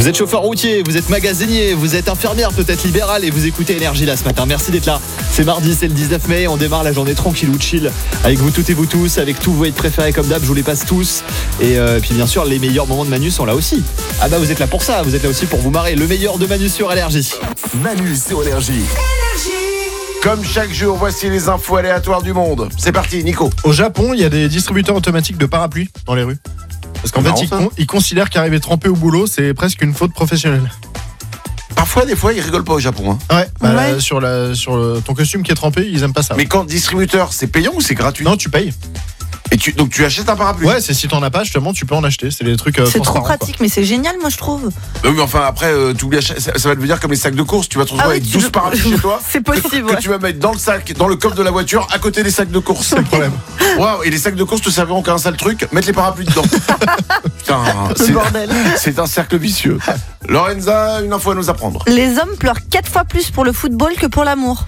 Vous êtes chauffeur routier, vous êtes magasinier, vous êtes infirmière, peut-être libérale et vous écoutez Énergie là ce matin. Merci d'être là. C'est mardi, c'est le 19 mai, on démarre la journée tranquillou chill avec vous toutes et vous tous, avec tous vos hits préférés comme d'hab, je vous les passe tous. Et puis bien sûr, les meilleurs moments de Manu sont là aussi. Ah bah vous êtes là pour ça, vous êtes là aussi pour vous marrer. Le meilleur de Manu sur Énergie. Manu sur Énergie. Comme chaque jour, voici les infos aléatoires du monde. C'est parti, Nico. Au Japon, il y a des distributeurs automatiques de parapluies dans les rues. Parce qu'en fait, ils considèrent qu'arriver trempé au boulot, c'est presque une faute professionnelle. Parfois, des fois, ils rigolent pas au Japon. Ouais, sur ton costume qui est trempé, ils aiment pas ça. Mais quand distributeur, c'est payant ou c'est gratuit? Non, tu payes. Et donc tu achètes un parapluie? Ouais, c'est si t'en as pas, justement, tu peux en acheter. C'est des trucs. C'est trop pratique, mais c'est génial, moi je trouve. Oui, mais enfin après, ça va devenir comme les sacs de course. Tu vas te retrouver avec 12 parapluies chez toi. C'est possible. Que tu vas mettre dans le sac, dans le coffre de la voiture, à côté des sacs de course. C'est le problème. Waouh, et les sacs de course te serviront qu'à un seul truc, mettre les parapluies dedans. Putain, bordel. C'est un cercle vicieux. Lorenza, une info à nous apprendre. Les hommes pleurent 4 fois plus pour le football que pour l'amour.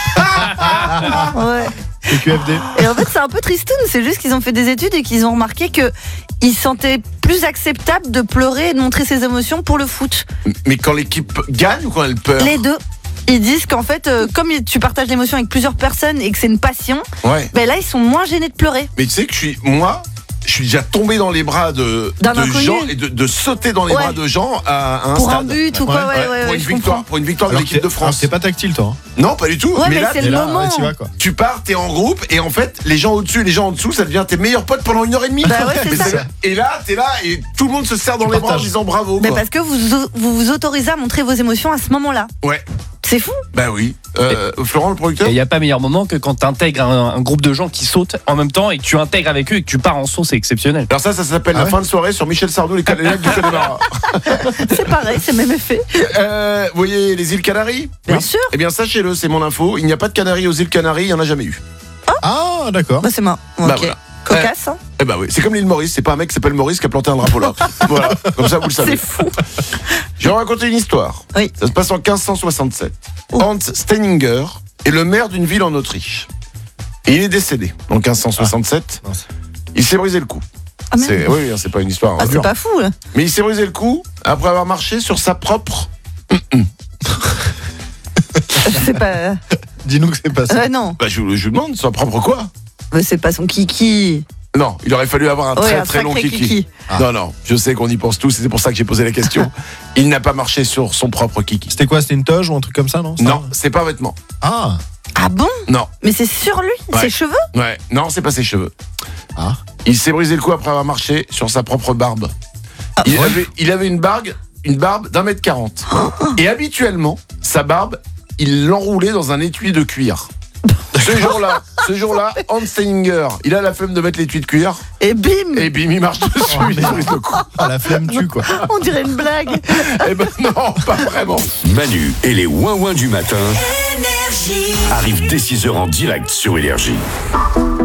Ouais. C'est QFD. Et en fait, c'est un peu tristoun. C'est juste qu'ils ont fait des études et qu'ils ont remarqué que ils sentaient plus acceptable de pleurer et de montrer ses émotions pour le foot. Mais quand l'équipe gagne ou quand elle perd? Les deux. Ils disent qu'en fait, comme tu partages l'émotion avec plusieurs personnes et que c'est une passion, ouais. Ben là, ils sont moins gênés de pleurer. Mais tu sais que je suis déjà tombé dans les bras de gens et de sauter dans les bras de gens à un pour stade. Pour un but ou quoi, pour une victoire de l'équipe de France. T'es pas tactile, toi. Non, pas du tout. Ouais, mais là, c'est le moment. Ouais, tu vas, quoi. Tu pars, t'es en groupe et en fait, les gens au-dessus et les gens en dessous, ça devient tes meilleurs potes pendant 1h30. Bah ouais, c'est ça. Et là, t'es là et tout le monde se serre dans les bras en disant bravo. Mais parce que vous autorisez à montrer vos émotions à ce moment-là. Ouais. C'est fou. Bah oui. Florent, le producteur. Il n'y a pas meilleur moment que quand tu intègres un groupe de gens qui sautent en même temps et que tu intègres avec eux et que tu pars en saut, c'est exceptionnel. Alors ça s'appelle la fin de soirée sur Michel Sardou, les lacs du Connemara. C'est pareil, c'est le même effet. Vous voyez les îles Canaries? Bien sûr. Eh bien sachez-le, c'est mon info. Il n'y a pas de Canaries aux îles Canaries, il n'y en a jamais eu. Ah, d'accord. Bah c'est marrant. Bah, ok. voilà. Cocasse, hein. Eh bah oui, c'est comme l'île Maurice, c'est pas un mec qui s'appelle Maurice qui a planté un drapeau là. Voilà, comme ça vous le savez. C'est fou. Je vais vous raconter une histoire. Oui. Ça se passe en 1567. Hans Steininger est le maire d'une ville en Autriche. Et il est décédé en 1567. Il s'est brisé le cou. Ah merde. Oui, c'est pas une histoire. C'est pas fou là. Mais il s'est brisé le cou après avoir marché sur sa propre. C'est pas. Dis-nous que c'est pas ça. Ouais, non. Bah je vous demande, sa propre quoi? Mais c'est pas son kiki. Non, il aurait fallu avoir un très long kiki. Ah. Non, je sais qu'on y pense tous, c'est pour ça que j'ai posé la question. Il n'a pas marché sur son propre kiki. C'était quoi? C'était une toge ou un truc comme ça, non? Non, c'est pas un vêtement. Ah. Ah bon? Non. Mais c'est sur lui, ses cheveux? Ouais, non, c'est pas ses cheveux. Ah. Il s'est brisé le cou après avoir marché sur sa propre barbe. Ah, Il avait une barbe d'1m40. Et habituellement, sa barbe, il l'enroulait dans un étui de cuir. Ce jour-là, Hans Steininger, il a la flemme de mettre l'étui de cuir. Et bim! Et bim, il marche dessus, il brise le cou. Ah, la flemme tue, quoi. On dirait une blague. Eh ben non, pas vraiment. Manu et les ouin-ouin du matin arrivent dès 6h en direct sur Énergie.